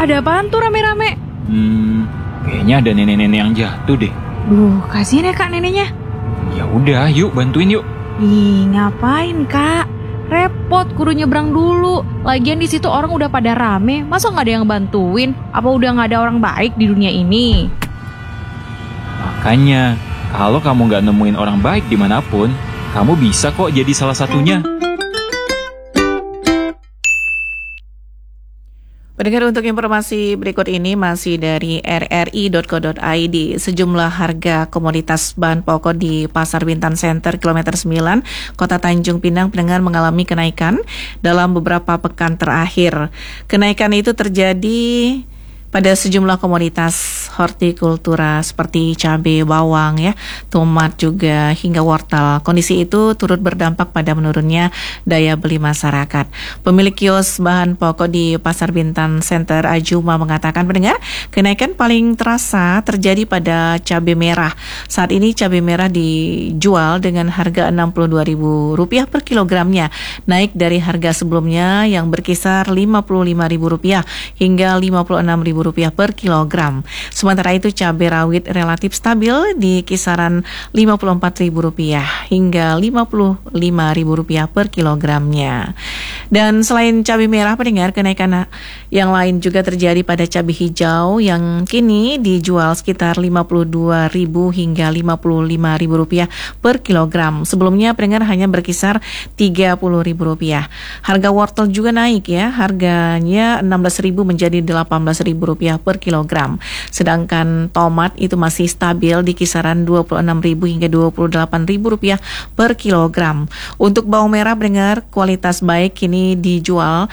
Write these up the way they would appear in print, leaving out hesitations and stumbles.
Ada apaan tuh rame-rame? Kayaknya ada nenek-nenek yang jatuh deh. Duh, kasihan ya Kak neneknya. Ya udah, yuk bantuin yuk. Ih, ngapain Kak? Repot, kudu nyebrang dulu. Lagian di situ orang udah pada rame, masa nggak ada yang bantuin? Apa udah nggak ada orang baik di dunia ini? Makanya, kalau kamu nggak nemuin orang baik dimanapun, kamu bisa kok jadi salah satunya. Pendengar, untuk informasi berikut ini masih dari rri.co.id. Sejumlah harga komoditas bahan pokok di Pasar Bintan Center Kilometer 9, Kota Tanjung Pinang, pendengar, mengalami kenaikan dalam beberapa pekan terakhir. Kenaikan itu terjadi pada sejumlah komoditas hortikultura seperti cabai, bawang, tomat juga hingga wortel. Kondisi itu turut berdampak pada menurunnya daya beli masyarakat. Pemilik kios bahan pokok di Pasar Bintan Center, Ajuma, mengatakan, pendengar, kenaikan paling terasa terjadi pada cabai merah. Saat ini cabai merah dijual dengan harga Rp62.000 per kilogramnya, naik dari harga sebelumnya yang berkisar Rp55.000 hingga Rp56.000 per kilogram. Sementara itu cabai rawit relatif stabil di kisaran Rp54.000 hingga Rp55.000 per kilogramnya. Dan selain cabai merah, pendengar, kenaikan yang lain juga terjadi pada cabai hijau yang kini dijual sekitar Rp52.000 hingga Rp55.000 per kilogram. Sebelumnya, pendengar, hanya berkisar Rp30.000. Harga wortel juga naik harganya Rp16.000 menjadi Rp18.000 per kilogram. Sedangkan tomat itu masih stabil di kisaran Rp26.000 hingga Rp28.000 per kilogram. Untuk bawang merah, pendengar, kualitas baik kini dijual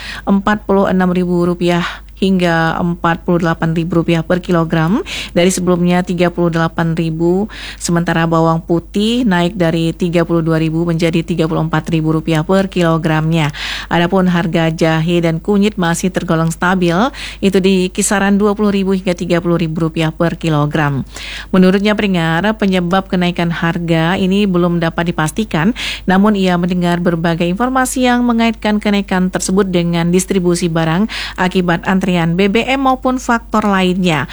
Rp46.000 hingga Rp48.000 per kilogram dari sebelumnya Rp38.000. Sementara bawang putih naik dari Rp32.000 menjadi Rp34.000 per kilogramnya. Adapun harga jahe dan kunyit masih tergolong stabil, itu di kisaran Rp20.000 hingga Rp30.000 per kilogram. Menurutnya, pendengar, penyebab kenaikan harga ini belum dapat dipastikan, namun ia mendengar berbagai informasi yang mengaitkan kenaikan tersebut dengan distribusi barang akibat antrian BBM maupun faktor lainnya.